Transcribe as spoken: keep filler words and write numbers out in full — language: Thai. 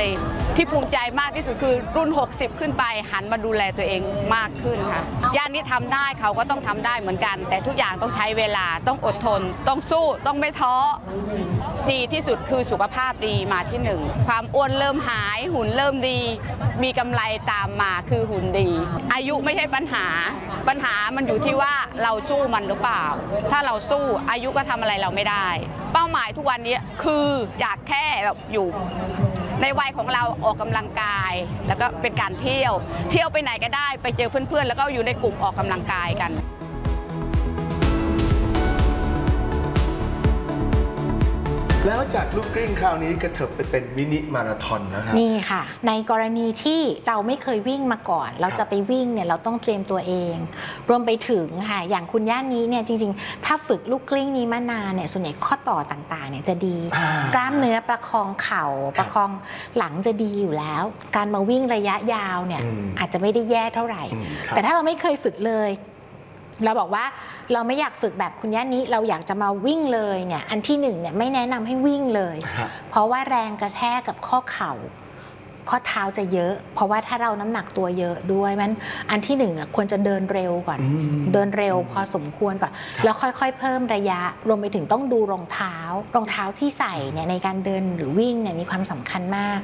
ที่ภูมิใจมากที่สุดคือรุ่นหกสิบขึ้นไปหันมาดูแลตัวเองมากขึ้นค่ะย่านนี้ทำได้เขาก็ต้องทำได้เหมือนกันแต่ทุกอย่างต้องใช้เวลาต้องอดทนต้องสู้ต้องไม่ท้อดีที่สุดคือสุขภาพดีมาที่หนึ่งความอ้วนเริ่มหายหุ่นเริ่มดีมีกำไรตามมาคือหุ่นดีอายุไม่ใช่ปัญหาปัญหามันอยู่ที่ว่าเราสู้มันหรือเปล่าถ้าเราสู้อายุก็ทำอะไรเราไม่ได้เป้าหมายทุกวันนี้คืออยากแค่แบบอยู่ในวัยของเราออกกำลังกายแล้วก็เป็นการเที่ยวเที่ยวไปไหนก็ได้ไปเจอเพื่อนๆแล้วก็อยู่ในกลุ่มออกกำลังกายกันแล้วจากลูกกลิ้งคราวนี้กระเถิบไปเป็นมินิมาราธอนนะครับนี่ค่ะในกรณีที่เราไม่เคยวิ่งมาก่อนเราจะไปวิ่งเนี่ยเราต้องเตรียมตัวเองรวมไปถึงค่ะอย่างคุณย่านนี้เนี่ยจริงๆถ้าฝึกลูกกลิ้งนี้มานานเนี่ยส่วนใหญ่ข้อต่อต่างๆเนี่ยจะดีกล้ามเนื้อประคองเข่าประคองหลังจะดีอยู่แล้วการมาวิ่งระยะยาวเนี่ยอาจจะไม่ได้แย่เท่าไหร่แต่ถ้าเราไม่เคยฝึกเลยเราบอกว่าเราไม่อยากฝึกแบบคุณย่านี้เราอยากจะมาวิ่งเลยเนี่ยอันที่หนึ่งเนี่ยไม่แนะนำให้วิ่งเลยเพราะว่าแรงกระแทกกับข้อเข่าข้อเท้าจะเยอะเพราะว่าถ้าเราน้ำหนักตัวเยอะด้วยมันอันที่หนึ่งอ่ะควรจะเดินเร็วก่อนเดินเร็วพอสมควรก่อนแล้วค่อยๆเพิ่มระยะรวมไปถึงต้องดูรองเท้ารองเท้าที่ใส่เนี่ยในการเดินหรือวิ่งเนี่ยมีความสำคัญมาก